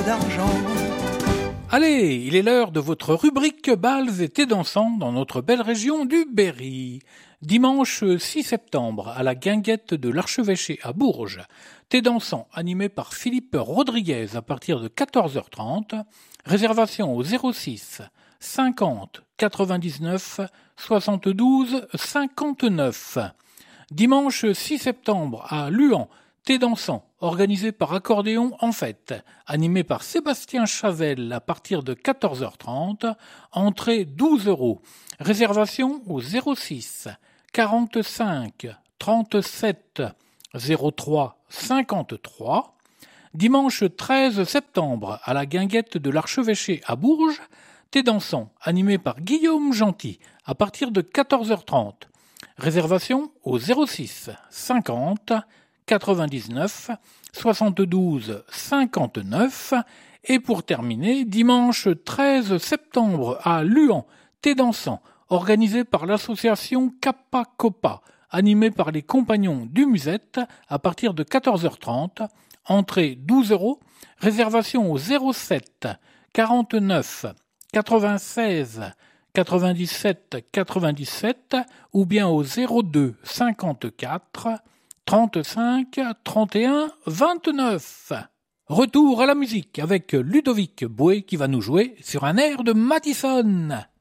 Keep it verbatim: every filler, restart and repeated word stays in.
d'argent. Allez, il est l'heure de votre rubrique bals et thé dansant dans notre belle région du Berry. Dimanche six septembre, à la guinguette de l'Archevêché à Bourges, thé dansant animé par Philippe Rodriguez à partir de quatorze heures trente. Réservation au zéro six cinquante quatre-vingt-dix-neuf soixante-douze cinquante-neuf. Dimanche six septembre à Luan, thé dansant, organisé par Accordéon en fête, animé par Sébastien Chavel à partir de quatorze heures trente, entrée douze euros. Réservation au zéro six quarante-cinq trente-sept zéro trois cinquante-trois. Dimanche treize septembre, à la guinguette de l'Archevêché à Bourges, thé dansant, animé par Guillaume Gentil, à partir de quatorze heures trente. Réservation au zéro six cinquante quatre-vingt-dix-neuf soixante-douze cinquante-neuf. Et pour terminer, dimanche treize septembre à Luan, thé dansant, organisé par l'association Kappa Copa, animé par les compagnons du Musette, à partir de quatorze heures trente. Entrée douze euros. Réservation au zéro sept quarante-neuf quatre-vingt-seize quatre-vingt-dix-sept quatre-vingt-dix-sept ou bien au zéro deux cinquante-quatre trente-cinq trente et un vingt-neuf. Retour à la musique avec Ludovic Bouet qui va nous jouer sur un air de Madison.